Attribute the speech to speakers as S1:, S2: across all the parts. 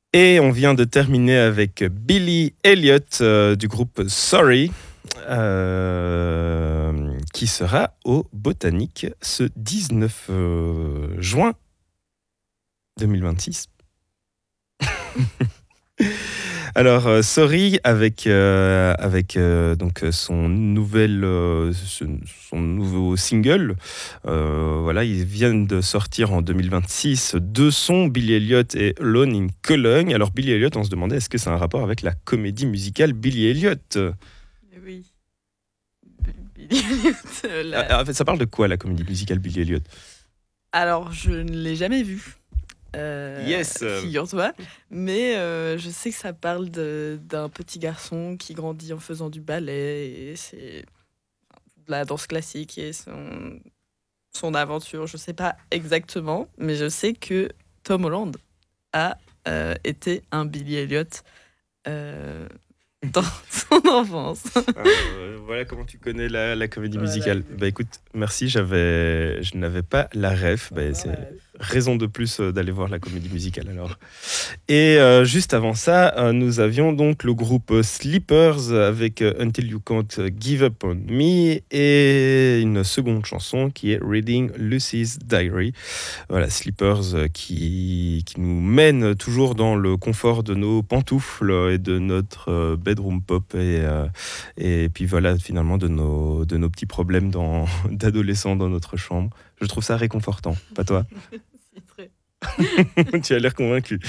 S1: Et on vient de terminer avec Billy Elliot du groupe Sorry, qui sera au Botanique ce 19 juin 2026. Alors, Sorry avec donc son nouveau single. Voilà, ils viennent de sortir en 2026 deux sons, Billy Elliot et Alone in Cologne. Alors, Billy Elliot, on se demandait est-ce que c'est un rapport avec la comédie musicale Billy Elliot?
S2: Oui. Billy Elliot.
S1: En fait, ça parle de quoi la comédie musicale Billy Elliot?
S2: Alors, je ne l'ai jamais vue.
S1: Yes.
S2: Figure-toi, mais je sais que ça parle d'un petit garçon qui grandit en faisant du ballet et c'est de la danse classique et son aventure. Je sais pas exactement, mais je sais que Tom Holland a été un Billy Elliot dans son enfance.
S1: Voilà comment tu connais la comédie
S2: Voilà,
S1: musicale.
S2: exactement.
S1: Bah écoute, merci, je n'avais pas la ref. Bah, c'est raison de plus d'aller voir la comédie musicale alors. Et juste avant ça, nous avions donc le groupe Sleepers avec Until You Can't Give Up On Me et une seconde chanson qui est Reading Lucy's Diary. Voilà, Sleepers qui nous mène toujours dans le confort de nos pantoufles et de notre bedroom pop et puis voilà finalement de nos petits problèmes d'adolescents dans notre chambre. Je trouve ça réconfortant, pas toi?
S2: C'est très...
S1: Tu as l'air convaincu.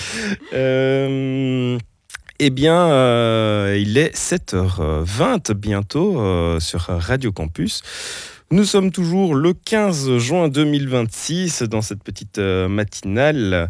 S1: Eh bien, il est 7h20 bientôt sur Radio Campus. Nous sommes toujours le 15 juin 2026 dans cette petite matinale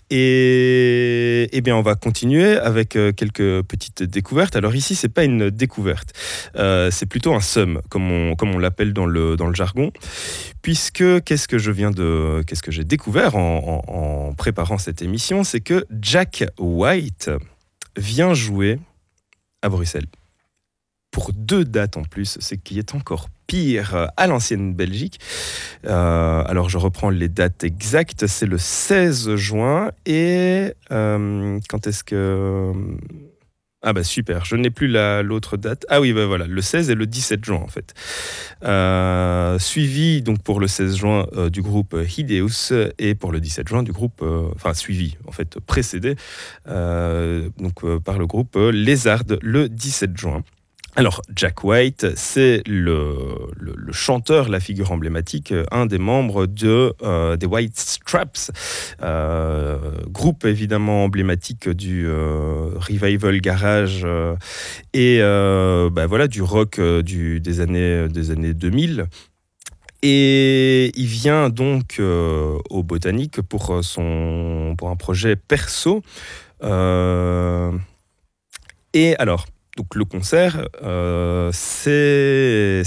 S1: et eh bien on va continuer avec quelques petites découvertes. Alors ici c'est pas une découverte, c'est plutôt un sum comme on l'appelle dans le jargon, puisque qu'est-ce que j'ai découvert en préparant cette émission, c'est que Jack White vient jouer à Bruxelles. Pour 2 dates en plus, ce qui est encore pire, à l'ancienne Belgique. Alors je reprends les dates exactes, c'est le 16 juin et quand est-ce que... Ah bah super, je n'ai plus l'autre date. Ah oui, bah voilà, le 16 et le 17 juin en fait. Suivi donc pour le 16 juin du groupe Hideous et pour le 17 juin du groupe, suivi en fait, précédé par le groupe Lézard le 17 juin. Alors, Jack White, c'est le chanteur, la figure emblématique, un des membres des White Stripes, groupe évidemment emblématique du revival garage et du rock des années 2000. Et il vient donc au Botanique pour un projet perso. Et alors, donc le concert, c'est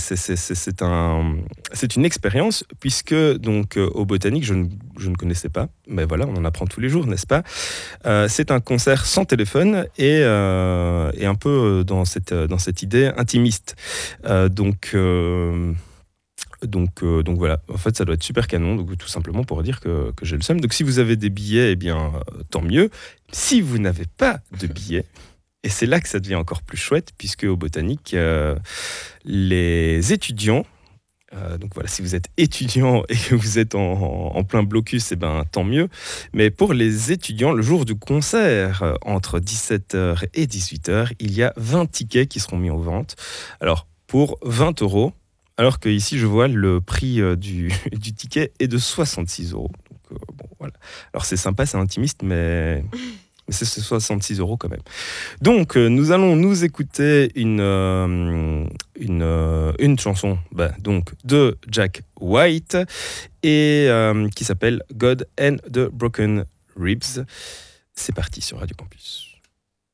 S1: une expérience puisque donc au Botanique, je ne connaissais pas, mais voilà, on en apprend tous les jours, n'est-ce pas? C'est un concert sans téléphone et un peu dans cette idée intimiste. Donc voilà, en fait ça doit être super canon, donc tout simplement pour dire que j'ai le seum. Donc si vous avez des billets, eh bien tant mieux. Si vous n'avez pas de billets, et c'est là que ça devient encore plus chouette, puisque au Botanique, les étudiants, donc voilà, si vous êtes étudiant et que vous êtes en plein blocus, eh ben, tant mieux. Mais pour les étudiants, le jour du concert, entre 17h et 18h, il y a 20 tickets qui seront mis en vente. Alors, pour 20 €, alors qu'ici, je vois le prix du ticket est de 66 €. Donc, bon, voilà. Alors, c'est sympa, c'est intimiste, mais c'est 66 € quand même. Donc, nous allons nous écouter une chanson donc, de Jack White et qui s'appelle God and the Broken Ribs. C'est parti sur Radio Campus.